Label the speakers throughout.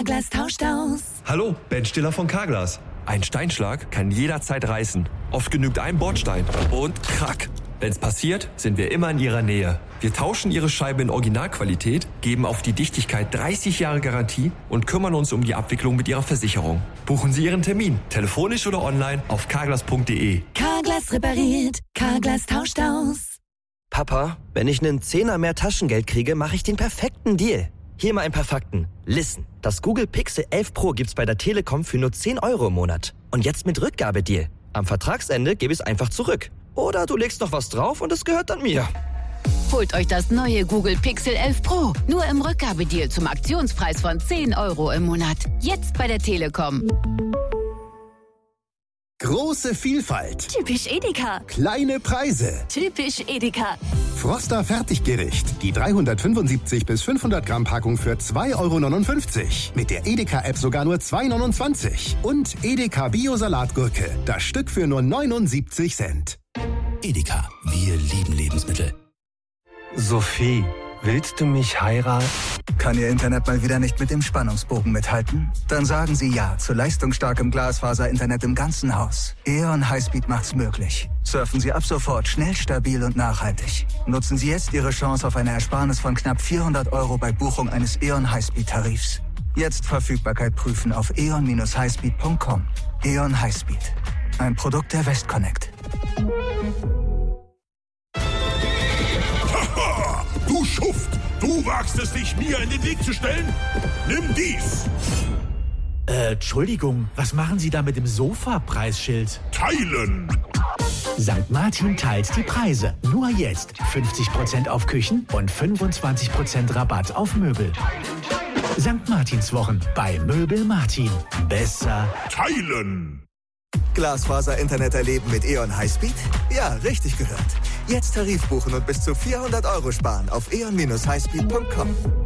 Speaker 1: Carglass tauscht aus.
Speaker 2: Hallo, Ben Stiller von Carglass. Ein Steinschlag kann jederzeit reißen. Oft genügt ein Bordstein. Und krack. Wenn's passiert, sind wir immer in Ihrer Nähe. Wir tauschen Ihre Scheibe in Originalqualität, geben auf die Dichtigkeit 30 Jahre Garantie und kümmern uns um die Abwicklung mit Ihrer Versicherung. Buchen Sie Ihren Termin, telefonisch oder online auf carglass.de.
Speaker 1: Carglass repariert, Carglass tauscht aus.
Speaker 3: Papa, wenn ich einen Zehner mehr Taschengeld kriege, mache ich den perfekten Deal. Hier mal ein paar Fakten. Listen, das Google Pixel 11 Pro gibt's bei der Telekom für nur 10 € im Monat. Und jetzt mit Rückgabedeal. Am Vertragsende gebe ich es einfach zurück. Oder du legst noch was drauf und es gehört dann mir.
Speaker 4: Holt euch das neue Google Pixel 11 Pro. Nur im Rückgabedeal zum Aktionspreis von 10 € im Monat. Jetzt bei der Telekom.
Speaker 5: Große Vielfalt.
Speaker 1: Typisch Edeka.
Speaker 5: Kleine Preise.
Speaker 1: Typisch Edeka.
Speaker 5: Froster Fertiggericht. Die 375 bis 500 Gramm Packung für 2,59 €. Mit der Edeka-App sogar nur 2,29 €. Und Edeka Bio-Salatgurke. Das Stück für nur 79 Cent.
Speaker 6: Edeka. Wir lieben Lebensmittel.
Speaker 7: Sophie, willst du mich heiraten?
Speaker 8: Kann Ihr Internet mal wieder nicht mit dem Spannungsbogen mithalten? Dann sagen Sie ja zu leistungsstarkem Glasfaser-Internet im ganzen Haus. E.ON Highspeed macht's möglich. Surfen Sie ab sofort schnell, stabil und nachhaltig. Nutzen Sie jetzt Ihre Chance auf eine Ersparnis von knapp 400 € bei Buchung eines E.ON Highspeed-Tarifs. Jetzt Verfügbarkeit prüfen auf eon-highspeed.com. E.ON Highspeed. Ein Produkt der Westconnect.
Speaker 9: Du Schuft! Du wagst es, dich mir in den Weg zu stellen? Nimm dies!
Speaker 10: Entschuldigung, was machen Sie da mit dem Sofa-Preisschild?
Speaker 9: Teilen!
Speaker 10: St. Martin teilt die Preise. Nur jetzt 50% auf Küchen und 25% Rabatt auf Möbel. St. Martinswochen bei Möbel Martin. Besser
Speaker 9: teilen!
Speaker 8: Glasfaser-Internet erleben mit E.ON Highspeed? Ja, richtig gehört. Jetzt Tarif buchen und bis zu 400 € sparen auf eon-highspeed.com.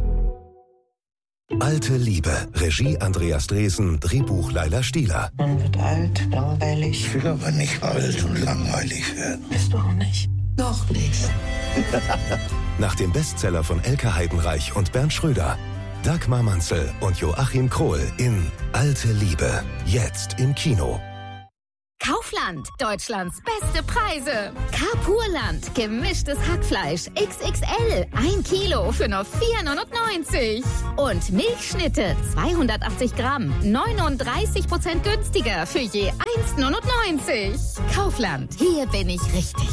Speaker 11: Alte Liebe. Regie Andreas Dresen, Drehbuch Laila Stieler.
Speaker 12: Man wird alt, langweilig.
Speaker 13: Ich will aber nicht alt und langweilig werden.
Speaker 12: Bist du auch nicht? Noch nicht.
Speaker 11: Nach dem Bestseller von Elke Heidenreich und Bernd Schröder. Dagmar Manzel und Joachim Krohl in Alte Liebe. Jetzt im Kino.
Speaker 14: Kaufland, Deutschlands beste Preise. Carpurland, gemischtes Hackfleisch, XXL, 1 Kilo für nur 4,99 €. Und Milchschnitte, 280 Gramm, 39% günstiger für je 1,99 €. Kaufland, hier bin ich richtig.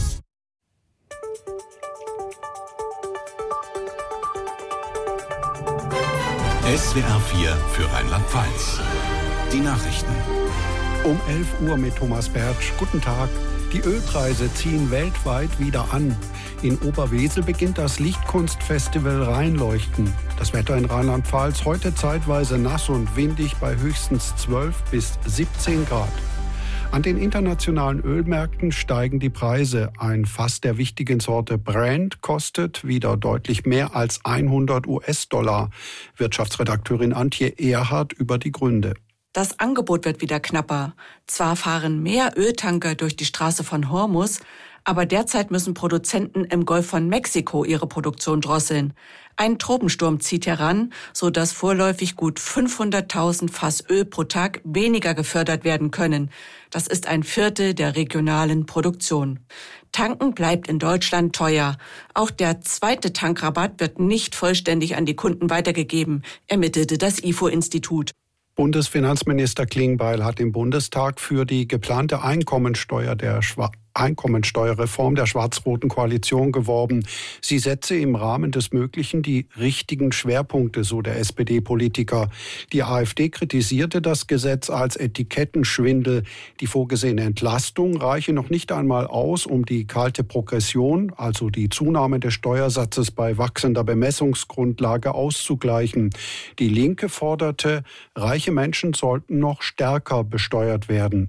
Speaker 6: SWR 4 für Rheinland-Pfalz. Die Nachrichten.
Speaker 15: Um 11 Uhr mit Thomas Bertsch. Guten Tag. Die Ölpreise ziehen weltweit wieder an. In Oberwesel beginnt das Lichtkunstfestival Rheinleuchten. Das Wetter in Rheinland-Pfalz heute zeitweise nass und windig bei höchstens 12 bis 17 Grad. An den internationalen Ölmärkten steigen die Preise. Ein Fass der wichtigen Sorte Brent kostet wieder deutlich mehr als 100 US-Dollar. Wirtschaftsredakteurin Antje Erhardt über die Gründe.
Speaker 16: Das Angebot wird wieder knapper. Zwar fahren mehr Öltanker durch die Straße von Hormuz, aber derzeit müssen Produzenten im Golf von Mexiko ihre Produktion drosseln. Ein Tropensturm zieht heran, sodass vorläufig gut 500.000 Fass Öl pro Tag weniger gefördert werden können. Das ist 1/4 der regionalen Produktion. Tanken bleibt in Deutschland teuer. Auch der zweite Tankrabatt wird nicht vollständig an die Kunden weitergegeben, ermittelte das IFO-Institut.
Speaker 15: Bundesfinanzminister Klingbeil hat im Bundestag für die geplante Einkommensteuerreform der schwarz-roten Koalition geworben. Sie setze im Rahmen des Möglichen die richtigen Schwerpunkte, so der SPD-Politiker. Die AfD kritisierte das Gesetz als Etikettenschwindel. Die vorgesehene Entlastung reiche noch nicht einmal aus, um die kalte Progression, also die Zunahme des Steuersatzes bei wachsender Bemessungsgrundlage, auszugleichen. Die Linke forderte, reiche Menschen sollten noch stärker besteuert werden.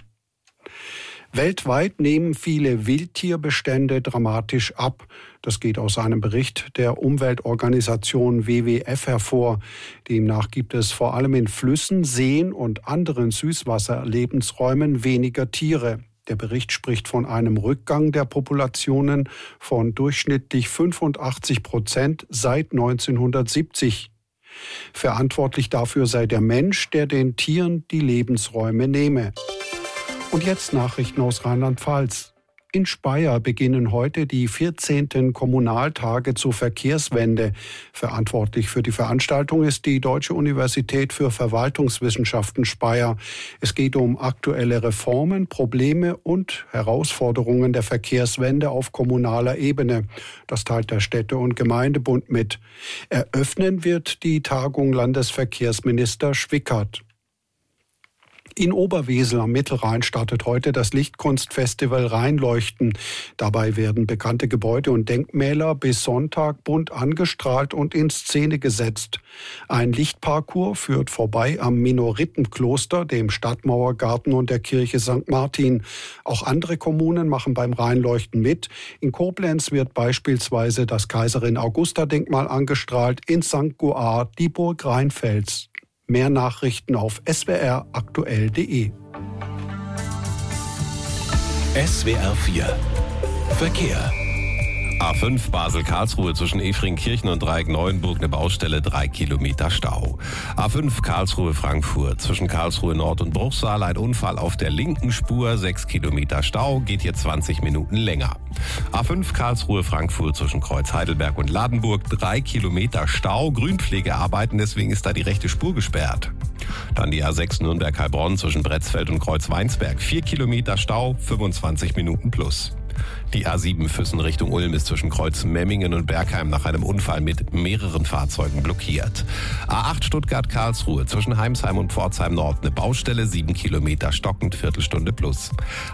Speaker 15: Weltweit nehmen viele Wildtierbestände dramatisch ab. Das geht aus einem Bericht der Umweltorganisation WWF hervor. Demnach gibt es vor allem in Flüssen, Seen und anderen Süßwasserlebensräumen weniger Tiere. Der Bericht spricht von einem Rückgang der Populationen von durchschnittlich 85% seit 1970. Verantwortlich dafür sei der Mensch, der den Tieren die Lebensräume nehme. Und jetzt Nachrichten aus Rheinland-Pfalz. In Speyer beginnen heute die 14. Kommunaltage zur Verkehrswende. Verantwortlich für die Veranstaltung ist die Deutsche Universität für Verwaltungswissenschaften Speyer. Es geht um aktuelle Reformen, Probleme und Herausforderungen der Verkehrswende auf kommunaler Ebene. Das teilt der Städte- und Gemeindebund mit. Eröffnen wird die Tagung Landesverkehrsminister Schwickert. In Oberwesel am Mittelrhein startet heute das Lichtkunstfestival Rheinleuchten. Dabei werden bekannte Gebäude und Denkmäler bis Sonntag bunt angestrahlt und in Szene gesetzt. Ein Lichtparcours führt vorbei am Minoritenkloster, dem Stadtmauergarten und der Kirche St. Martin. Auch andere Kommunen machen beim Rheinleuchten mit. In Koblenz wird beispielsweise das Kaiserin-Augusta-Denkmal angestrahlt, in St. Goar die Burg Rheinfels. Mehr Nachrichten auf swraktuell.de.
Speaker 6: SWR 4 Verkehr.
Speaker 17: A5 Basel-Karlsruhe zwischen Efringkirchen und Dreieck-Neuenburg eine Baustelle, 3 Kilometer Stau. A5 Karlsruhe-Frankfurt zwischen Karlsruhe Nord und Bruchsal ein Unfall auf der linken Spur, 6 Kilometer Stau, geht hier 20 Minuten länger. A5 Karlsruhe-Frankfurt zwischen Kreuz Heidelberg und Ladenburg, 3 Kilometer Stau, Grünpflegearbeiten, deswegen ist da die rechte Spur gesperrt. Dann die A6 Nürnberg-Heilbronn zwischen Bretzfeld und Kreuz-Weinsberg, 4 Kilometer Stau, 25 Minuten plus. Die A7 Füssen Richtung Ulm ist zwischen Kreuz Memmingen und Bergheim nach einem Unfall mit mehreren Fahrzeugen blockiert. A8 Stuttgart-Karlsruhe zwischen Heimsheim und Pforzheim Nord eine Baustelle, 7 Kilometer stockend, Viertelstunde plus.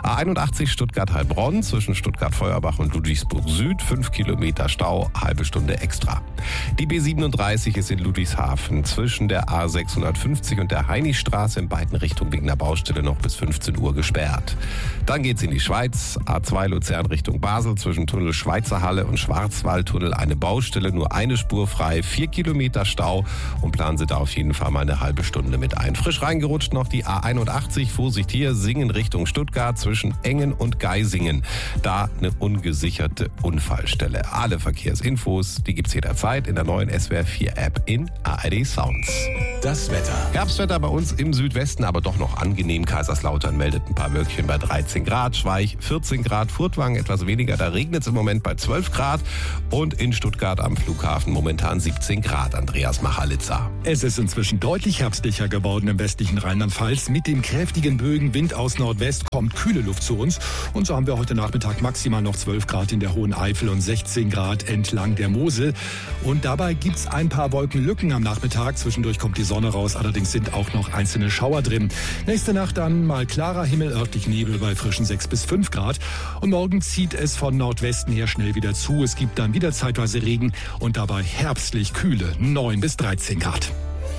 Speaker 17: A81 Stuttgart-Heilbronn zwischen Stuttgart-Feuerbach und Ludwigsburg Süd, 5 Kilometer Stau, halbe Stunde extra. Die B37 ist in Ludwigshafen zwischen der A650 und der Heinichstraße in beiden Richtungen wegen der Baustelle noch bis 15 Uhr gesperrt. Dann geht's in die Schweiz, A2 Luzern Richtung Basel zwischen Tunnel Schweizer Halle und Schwarzwaldtunnel eine Baustelle, nur eine Spur frei, 4 Kilometer Stau und planen Sie da auf jeden Fall mal eine halbe Stunde mit ein. Frisch reingerutscht noch die A81, Vorsicht hier, Singen Richtung Stuttgart zwischen Engen und Geisingen. Da eine ungesicherte Unfallstelle. Alle Verkehrsinfos, die gibt's jederzeit in der neuen SWR 4 App in ARD Sounds.
Speaker 6: Das Wetter.
Speaker 17: Herbstwetter bei uns im Südwesten, aber doch noch angenehm. Kaiserslautern meldet ein paar Wölkchen bei 13 Grad, Schweich 14 Grad, Furtwangen etwas weniger, da regnet es im Moment bei 12 Grad und in Stuttgart am Flughafen momentan 17 Grad. Andreas Machalitzer.
Speaker 18: Es ist inzwischen deutlich herbstlicher geworden im westlichen Rheinland-Pfalz. Mit dem kräftigen Bögenwind aus Nordwest kommt kühle Luft zu uns und so haben wir heute Nachmittag maximal noch 12 Grad in der Hohen Eifel und 16 Grad entlang der Mosel. Und dabei gibt es ein paar Wolkenlücken am Nachmittag. Zwischendurch kommt die Sonne raus, allerdings sind auch noch einzelne Schauer drin. Nächste Nacht dann mal klarer Himmel, örtlich Nebel bei frischen 6 bis 5 Grad. Und morgen zieht es von Nordwesten her schnell wieder zu. Es gibt dann wieder zeitweise Regen und dabei herbstlich kühle 9 bis 13 Grad.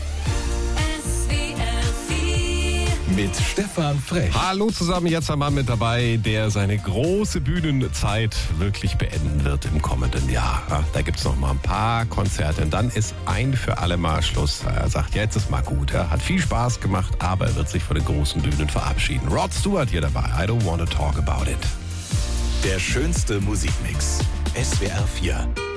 Speaker 6: Mit Stefan Frech.
Speaker 17: Hallo zusammen, jetzt ein Mann mit dabei, der seine große Bühnenzeit wirklich beenden wird im kommenden Jahr. Ja, da gibt es noch mal ein paar Konzerte und dann ist ein für alle Mal Schluss. Er sagt, jetzt ist mal gut. Er hat viel Spaß gemacht, aber er wird sich von den großen Bühnen verabschieden. Rod Stewart hier dabei. I don't wanna talk about it.
Speaker 6: Der schönste Musikmix. SWR 4.